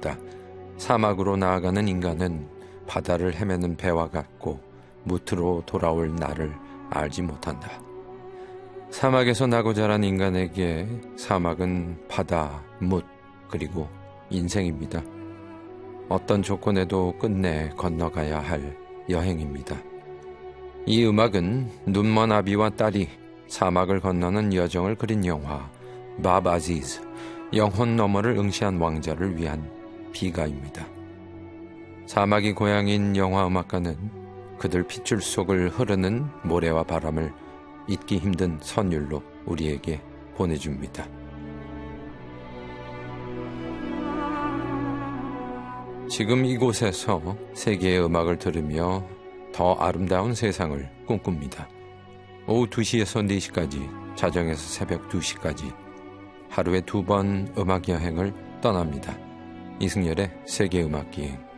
있습니다. 사막으로 나아가는 인간은 바다를 헤매는 배와 같고 무트로 돌아올 날을 알지 못한다. 사막에서 나고 자란 인간에게 사막은 바다, 뭇, 그리고 인생입니다. 어떤 조건에도 끝내 건너가야 할 여행입니다. 이 음악은 눈먼 아비와 딸이 사막을 건너는 여정을 그린 영화 밥 아지즈, 영혼 너머를 응시한 왕자를 위한 비가입니다. 사막이 고향인 영화 음악가는 그들 핏줄 속을 흐르는 모래와 바람을 잊기 힘든 선율로 우리에게 보내줍니다. 지금 이곳에서 세계의 음악을 들으며 더 아름다운 세상을 꿈꿉니다. 오후 2시에서 4시까지, 자정에서 새벽 2시까지 하루에 2번 음악 여행을 떠납니다. 이승열의 세계음악기행.